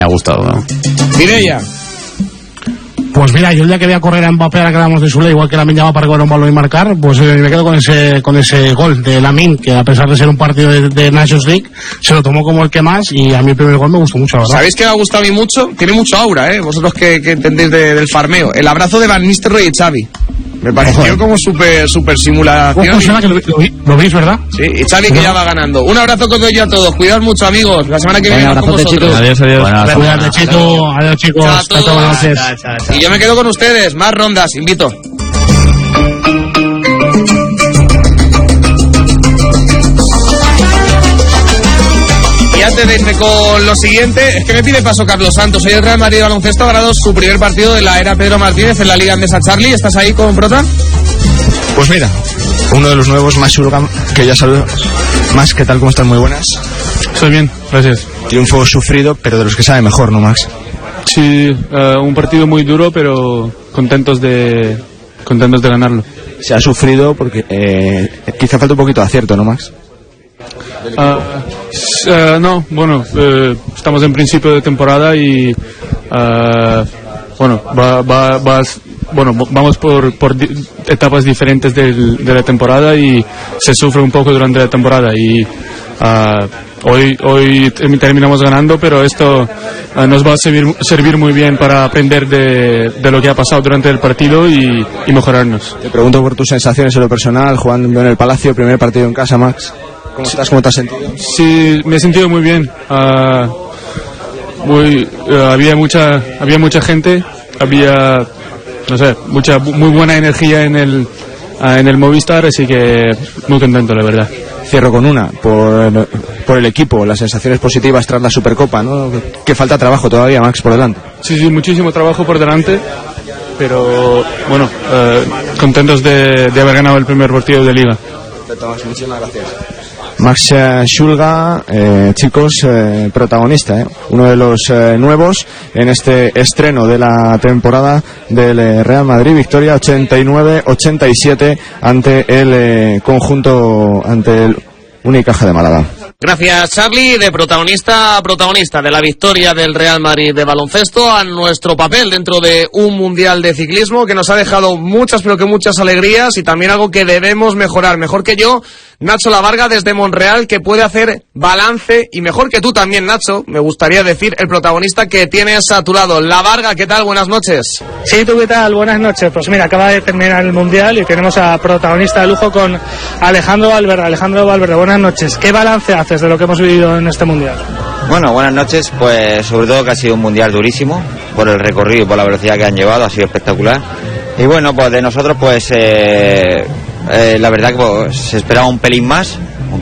ha gustado, ¿no? Mireia. Pues mira, yo el día que voy a correr a Mbappé, ahora que hablamos de Sule, igual que Lamine Yamal para recoger un balón y marcar, pues me quedo con ese gol de Lamine, que a pesar de ser un partido de Nations League, se lo tomó como el que más, y a mí el primer gol me gustó mucho, la verdad. ¿Sabéis que me ha gustado a mí mucho? Tiene mucho aura, vosotros que entendéis del farmeo. El abrazo de Van Nistelrooy y Xavi. Me pareció como súper simulación. Lo veis, ¿verdad? Sí, y Xavi que ya va ganando. Un abrazo con yo a todos. Cuidaos mucho, amigos. La semana que viene vamos con vosotros. Adiós. Cuídate, Chito. Adiós, chicos. Chao, buenas noches. Y yo me quedo con ustedes. Más rondas, invito. Y antes de irme con lo siguiente, es que me pide paso Carlos Santos. Hoy el Real Madrid de baloncesto ha ganado su primer partido de la era Pedro Martínez en la Liga Andesa. Charlie, ¿estás ahí con Prota? Pues mira, uno de los nuevos, Max Shulga, que ya saludo. Max, ¿qué tal? ¿Cómo están? Muy buenas. Estoy bien, gracias. Triunfo sufrido, pero de los que sabe mejor, ¿no, Max? Sí, un partido muy duro, pero contentos de ganarlo. Se ha sufrido porque quizá falta un poquito de acierto, ¿no, Max? No, bueno, estamos en principio de temporada y bueno, vamos por etapas diferentes de la temporada y se sufre un poco durante la temporada y hoy terminamos ganando, pero esto nos va a servir muy bien para aprender de lo que ha pasado durante el partido y mejorarnos. Te pregunto por tus sensaciones en lo personal, jugando en el Palacio, primer partido en casa, Max. ¿Cómo estás? ¿Cómo te has sentido? Sí, me he sentido muy bien. Había mucha gente, había, no sé, muy buena energía en el Movistar, así que muy contento, la verdad. Cierro con una, por el equipo, las sensaciones positivas tras la Supercopa, ¿no? Que falta trabajo todavía, Max, por delante. Sí, muchísimo trabajo por delante, pero bueno, contentos de haber ganado el primer partido de Liga. Perfecto, Max, muchísimas gracias. Max Shulga, chicos, protagonista, uno de los nuevos en este estreno de la temporada del Real Madrid, victoria 89-87 ante el conjunto, ante el Unicaja de Málaga. Gracias, Charlie. De protagonista a protagonista de la victoria del Real Madrid de baloncesto a nuestro papel dentro de un mundial de ciclismo que nos ha dejado muchas, pero que muchas alegrías y también algo que debemos mejorar. Mejor que yo, Nacho Lavarga desde Monreal, que puede hacer balance, y mejor que tú también, Nacho, me gustaría decir, el protagonista que tienes a tu lado. Lavarga, ¿qué tal? Buenas noches. Sí, ¿tú qué tal? Buenas noches. Pues mira, acaba de terminar el mundial y tenemos a protagonista de lujo con Alejandro Valverde. Alejandro Valverde, buenas noches. ¿Qué balance haces de lo que hemos vivido en este mundial? Bueno, buenas noches. Pues sobre todo que ha sido un mundial durísimo por el recorrido y por la velocidad que han llevado, ha sido espectacular. Y bueno, pues de nosotros pues la verdad que pues, se esperaba un pelín más.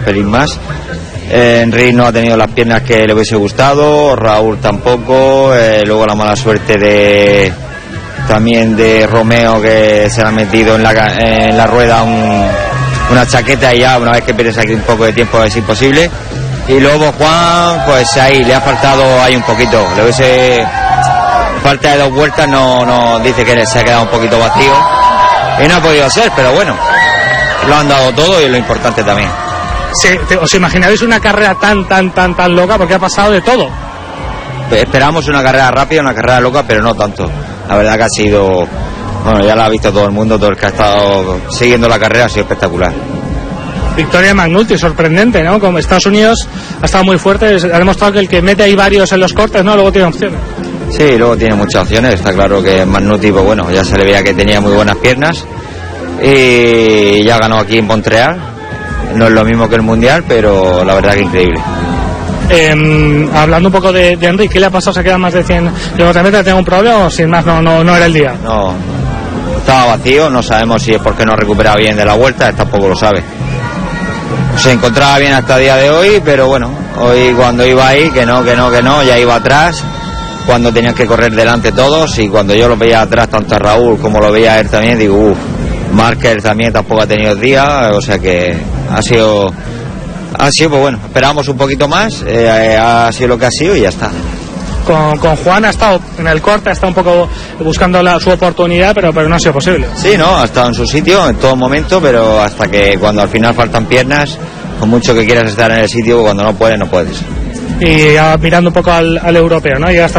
Henry no ha tenido las piernas que le hubiese gustado, Raúl tampoco, luego la mala suerte también de Romeo, que se le ha metido en la rueda una chaqueta y ya una vez que pierdes aquí un poco de tiempo es imposible. Y luego Juan, pues ahí le ha faltado ahí un poquito, le hubiese falta de 2 vueltas, no dice que se ha quedado un poquito vacío y no ha podido ser, pero bueno, lo han dado todo y es lo importante también. Sí, ¿os imagináis una carrera tan loca? Porque ha pasado de todo. Esperamos una carrera rápida, una carrera loca, pero no tanto. La verdad que ha sido, bueno, ya la ha visto todo el mundo, todo el que ha estado siguiendo la carrera ha sido espectacular. Victoria Magnuti, sorprendente, ¿no? Como Estados Unidos ha estado muy fuerte, ha demostrado que el que mete ahí varios en los cortes, ¿no? Luego tiene opciones. Sí, luego tiene muchas opciones, está claro que Magnuti, pues bueno, ya se le veía que tenía muy buenas piernas y ya ganó aquí en Montreal. No es lo mismo que el Mundial, pero la verdad que increíble. Hablando un poco de Henry, ¿qué le ha pasado? ¿Se queda más de 100? ¿Yo también tengo un problema o sin más no era el día? No, estaba vacío, no sabemos si es porque no recuperaba bien de la vuelta, tampoco lo sabe. Se encontraba bien hasta el día de hoy, pero bueno, hoy cuando iba ahí, que no, ya iba atrás, cuando tenían que correr delante todos, y cuando yo lo veía atrás, tanto a Raúl como lo veía a él también, digo, Marker también tampoco ha tenido el día, o sea que ha sido pues bueno, esperábamos un poquito más, ha sido lo que ha sido y ya está. Con Juan ha estado en el corte, ha estado un poco buscando su oportunidad, pero no ha sido posible. Sí, no, ha estado en su sitio en todo momento, pero hasta que cuando al final faltan piernas, con mucho que quieras estar en el sitio, cuando no puedes. y ya mirando un poco al europeo, ¿no? Llega hasta